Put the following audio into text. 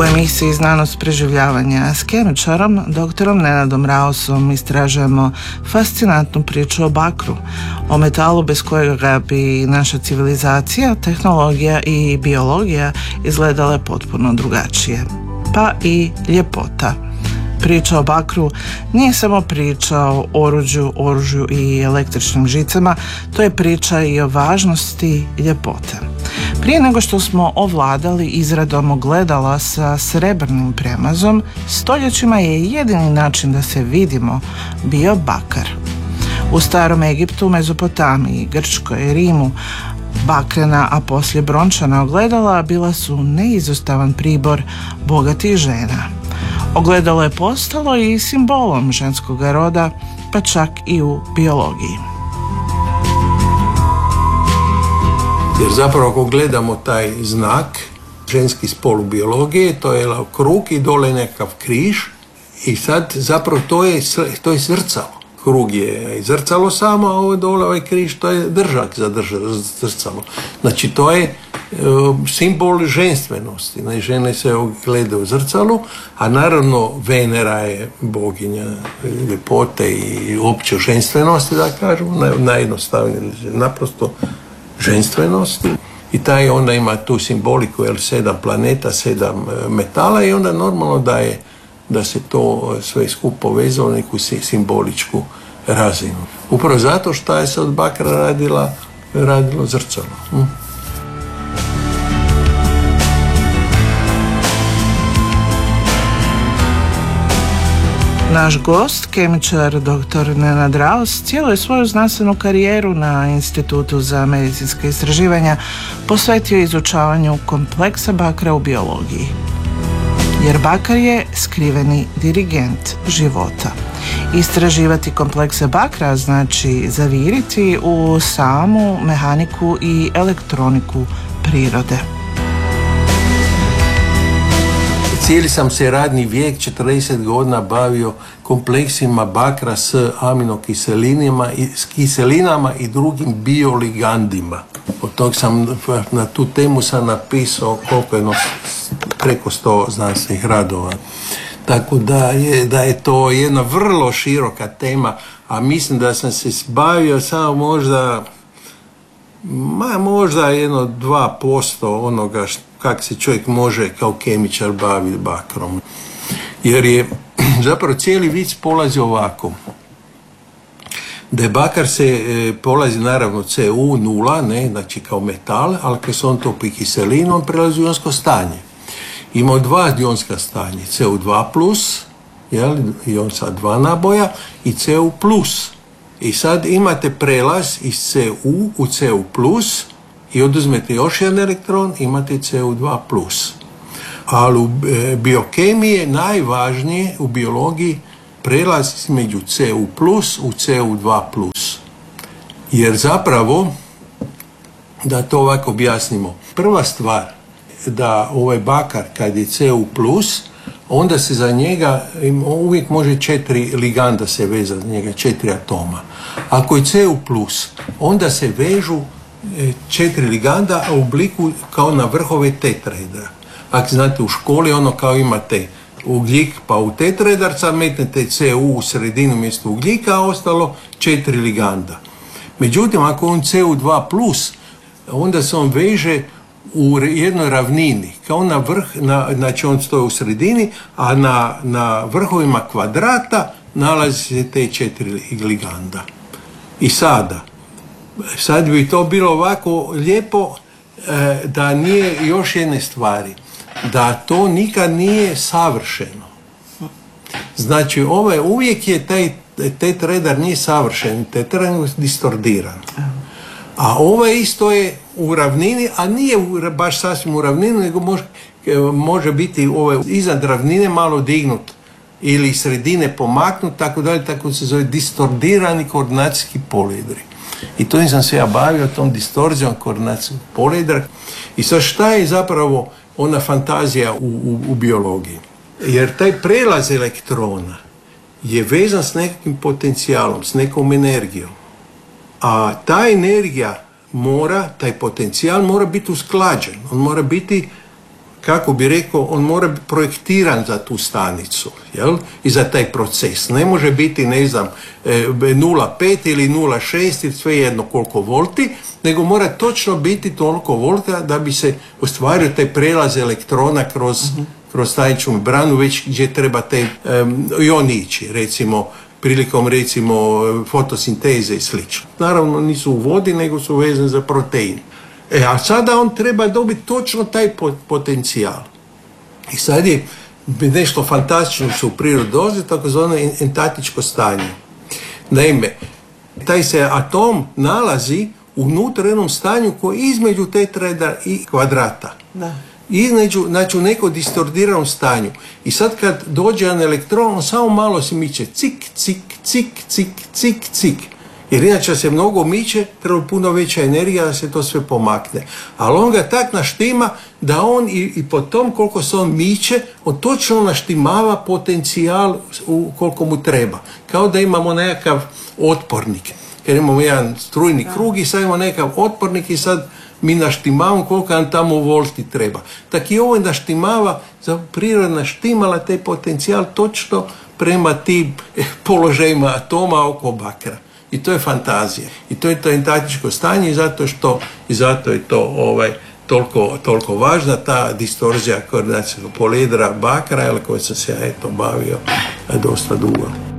U emisiji Znanost preživljavanja s kemičarom, doktorom Nenadom Raosom, istražujemo fascinantnu priču o bakru, o metalu bez kojega bi naša civilizacija, tehnologija i biologija izgledale potpuno drugačije. Pa i ljepota. Priča o bakru nije samo priča o oružju i električnim žicama, to je priča i o važnosti ljepote. Prije nego što smo ovladali izradom ogledala sa srebrnim premazom, stoljećima je jedini način da se vidimo bio bakar. U starom Egiptu, Mezopotamiji, Grčkoj, Rimu, bakrena, a poslije brončana ogledala bila su neizostavan pribor bogatih žena. Ogledalo je postalo i simbolom ženskog roda, pa čak i u biologiji. Jer zapravo ako gledamo taj znak, ženski spol u biologiji, to je krug i dole nekakav križ i sad zapravo to je zrcalo. Krug je zrcalo samo, a ovo dole ovaj križ, to je držak za zrcalo. Znači to je simbol ženstvenosti. Znači, žene se gledaju u zrcalu, a naravno Venera je boginja ljepote i opće ženstvenosti, da kažemo, najjednostavnije, naprosto ženstvenosti. I taj onda ima tu simboliku, 7 planeta, 7 metala i onda normalno da se to sve skupo povezalo na neku simboličku razinu. Upravo zato što je se od bakra radilo zrcalo. Naš gost, kemičar dr. Nenad Raos, cijelu je svoju znanstvenu karijeru na Institutu za medicinska istraživanja posvetio izučavanju kompleksa bakra u biologiji. Jer bakar je skriveni dirigent života. Istraživati komplekse bakra znači zaviriti u samu mehaniku i elektroniku prirode. Cijeli sam se radni vijek, 40 godina, bavio kompleksima bakra s aminokiselinama i drugim bioligandima. Od tog na tu temu sam napisao preko 100 znanstvenih radova. Tako da je to jedna vrlo široka tema, a mislim da sam se bavio samo možda 2% onoga kako se čovjek može kao kemičar baviti bakrom. Jer je zapravo cijeli vic polazi ovako. Da je bakar se polazi naravno Cu nula, znači kao metal, ali kad se on topi kiselinu, on prelazi u ionsko stanje. Ima 2 ionska stanje, Cu2+, ion sa 2 naboja, i Cu+. I sad imate prelaz iz Cu u Cu+, i oduzmete još jedan elektron, imate Cu2+. Ali u biokemiji je najvažnije u biologiji prelaz između Cu+ u Cu2+. Jer zapravo, da to ovako objasnimo, prva stvar da ovaj bakar kad je Cu+, onda se za njega uvijek može 4 liganda se vezati za njega, 4 atoma. Ako je Cu+, onda se vežu 4 liganda, a u obliku kao na vrhove tetraedra. Ako znate u školi, ono kao imate ugljik pa u tetraedar, sad metnete Cu u sredinu mjesto ugljika, a ostalo 4 liganda. Međutim, ako on Cu2+, onda se on veže u jednoj ravnini, kao na vrh, znači on stoji u sredini, a na vrhovima kvadrata nalazi se te 4 liganda. I sad bi to bilo ovako lijepo da nije još jedne stvari, da to nikad nije savršeno. Znači, uvijek je taj tetraedar nije savršen, tetraedar je distordiran. A isto je u ravnini, a nije baš sasvim u ravnini, nego može biti iznad ravnine malo dignut ili sredine pomaknut, tako se zove distordirani koordinacijski poliedri. I to sam se ja bavio tom distorzijom koordinacijskog poliedra. I sad šta je zapravo ona fantazija u biologiji? Jer taj prelaz elektrona je vezan s nekakvim potencijalom, s nekom energijom. A ta energija taj potencijal mora biti usklađen. On mora biti kako bi rekao, on mora biti projektiran za tu stanicu, jel? I za taj proces. Ne može biti, ne znam, 0,5 ili 0,6 ili svejedno koliko volti, nego mora točno biti toliko volta da bi se ostvario taj prelaz elektrona kroz staničnu membranu, već gdje treba taj ion ići, recimo, prilikom fotosinteze i slično. Naravno nisu u vodi, nego su vezani za protein. A sada on treba dobiti točno taj potencijal. I sad je nešto fantastično što u prirodi dolazi, takozvano entatičko stanje. Naime, taj se atom nalazi unutar jednom stanju koji je između tetraedra i kvadrata. Da. Znači u nekom distordiranom stanju. I sad kad dođe jedan elektron, on samo malo se miče. Cik, cik, cik, cik, cik, cik. Jer inače se mnogo miče, treba puno veća energija da se to sve pomakne. Ali on ga tak naštima da on i po tom koliko se on miče, on točno naštimava potencijal koliko mu treba. Kao da imamo nekakav otpornik. Jer imamo jedan strujni krug i sad imamo nekakav otpornik i sad mi naštimavamo koliko nam tamo volti treba. Tak i ovo naštimava, priroda naštimala taj potencijal točno prema tim položajima atoma oko bakra. I to je fantazija. I to je to entatičko stanje i zato je to toliko važna ta distorzija koordinacijskog poliedra bakra, koja sam se bavio dosta dugo.